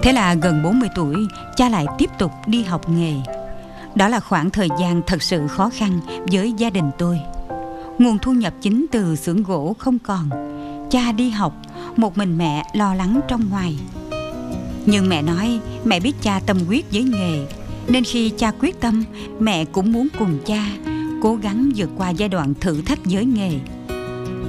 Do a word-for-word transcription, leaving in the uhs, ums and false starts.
Thế là gần bốn mươi tuổi, cha lại tiếp tục đi học nghề. Đó là khoảng thời gian thật sự khó khăn với gia đình tôi. Nguồn thu nhập chính từ xưởng gỗ không còn. Cha đi học, một mình mẹ lo lắng trong ngoài. Nhưng mẹ nói mẹ biết cha tâm huyết với nghề, nên khi cha quyết tâm, mẹ cũng muốn cùng cha cố gắng vượt qua giai đoạn thử thách với nghề.